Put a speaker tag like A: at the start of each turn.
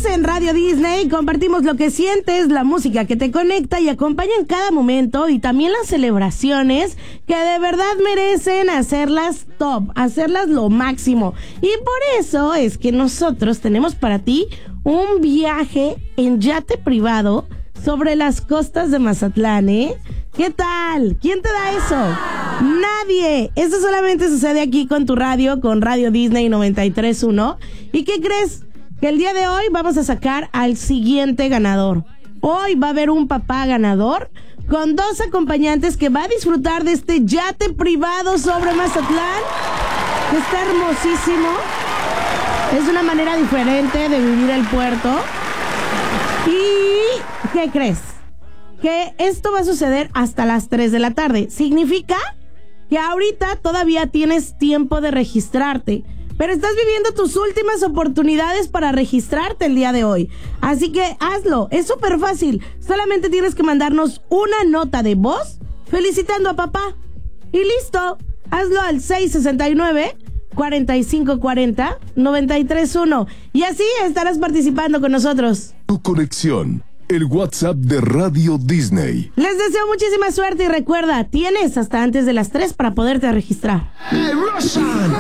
A: Estás en Radio Disney, compartimos lo que sientes, la música que te conecta y acompaña en cada momento y también las celebraciones que de verdad merecen hacerlas top, hacerlas lo máximo. Y por eso es que nosotros tenemos para ti un viaje en yate privado sobre las costas de Mazatlán, ¿eh? ¿Qué tal? ¿Quién te da eso? Nadie. Eso solamente sucede aquí con tu radio, con Radio Disney 93.1. ¿Y qué crees? Que el día de hoy vamos a sacar al siguiente ganador. Hoy va a haber un papá ganador con 2 acompañantes que va a disfrutar de este yate privado sobre Mazatlán, que está hermosísimo. Es una manera diferente de vivir el puerto. ¿Y qué crees? Que esto va a suceder hasta las 3 de la tarde. Significa que ahorita todavía tienes tiempo de registrarte, pero estás viviendo tus últimas oportunidades para registrarte el día de hoy. Así que hazlo, es súper fácil. Solamente tienes que mandarnos una nota de voz felicitando a papá. Y listo, hazlo al 669-4540-931. Y así estarás participando con nosotros.
B: Tu conexión, el WhatsApp de Radio Disney.
A: Les deseo muchísima suerte y recuerda, tienes hasta antes de las 3 para poderte registrar.
C: Hey, Russian.